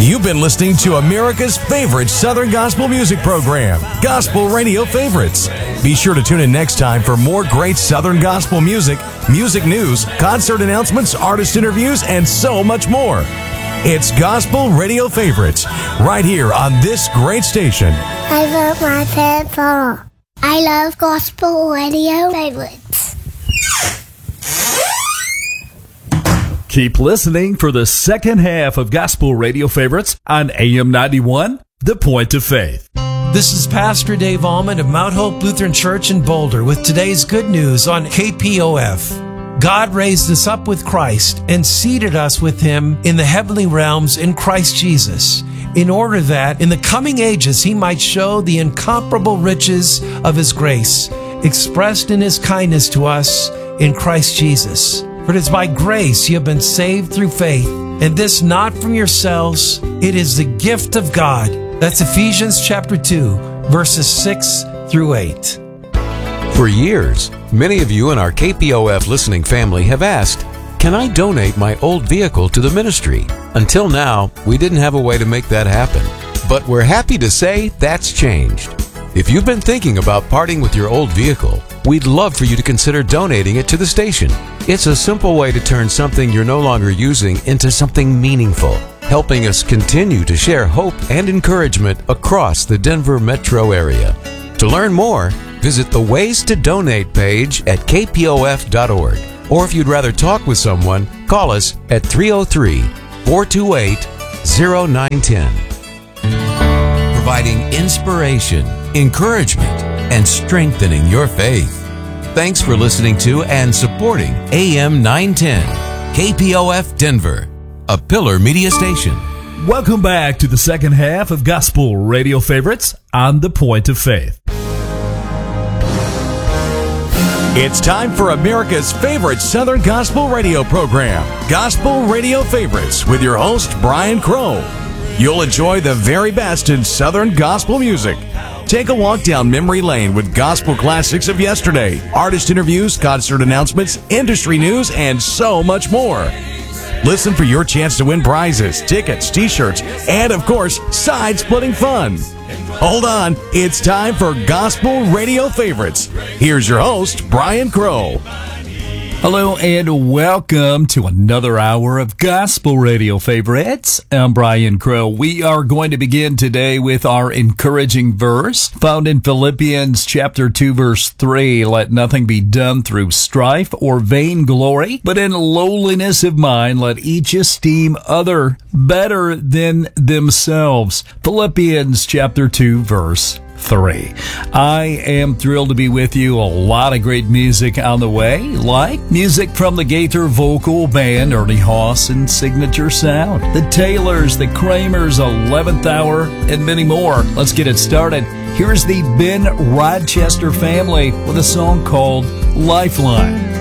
You've been listening to America's favorite Southern gospel music program, Gospel Radio Favorites. Be sure to tune in next time for more great Southern gospel music, music news, concert announcements, artist interviews, and so much more. It's Gospel Radio Favorites, right here on this great station. I love my papa. I love Gospel Radio Favorites. Keep listening for the second half of Gospel Radio Favorites on AM 91, The Point of Faith. This is Pastor Dave Allman of Mount Hope Lutheran Church in Boulder with today's good news on KPOF. God raised us up with Christ and seated us with Him in the heavenly realms in Christ Jesus, in order that in the coming ages He might show the incomparable riches of His grace, expressed in His kindness to us in Christ Jesus. For it is by grace you have been saved through faith, and this not from yourselves, it is the gift of God. That's Ephesians chapter 2, verses 6 through 8. For years, many of you in our KPOF listening family have asked, can I donate my old vehicle to the ministry? Until now, we didn't have a way to make that happen. But we're happy to say that's changed. If you've been thinking about parting with your old vehicle, we'd love for you to consider donating it to the station. It's a simple way to turn something you're no longer using into something meaningful, helping us continue to share hope and encouragement across the Denver metro area. To learn more, visit the Ways to Donate page at kpof.org. Or if you'd rather talk with someone, call us at 303-428-0910. Providing inspiration, encouragement, and strengthening your faith. Thanks for listening to and supporting AM 910, KPOF Denver, a Pillar Media station. Welcome back to the second half of Gospel Radio Favorites on The Point of Faith. It's time for America's favorite Southern gospel radio program, Gospel Radio Favorites, with your host, Brian Crow. You'll enjoy the very best in Southern gospel music. Take a walk down memory lane with gospel classics of yesterday, artist interviews, concert announcements, industry news, and so much more. Listen for your chance to win prizes, tickets, t-shirts, and of course, side-splitting fun. Hold on, it's time for Gospel Radio Favorites. Here's your host, Brian Crow. Hello and welcome to another hour of Gospel Radio Favorites. I'm Brian Crow. We are going to begin today with our encouraging verse found in Philippians chapter 2 verse 3. Let nothing be done through strife or vainglory, but in lowliness of mind let each esteem other better than themselves. Philippians chapter 2 verse 3. I am thrilled to be with you. A lot of great music on the way, like music from the Gaither Vocal Band, Ernie Haas and Signature Sound, the Taylors, the Kramers, 11th Hour, and many more. Let's get it started. Here's the Ben Rochester family with a song called Lifeline.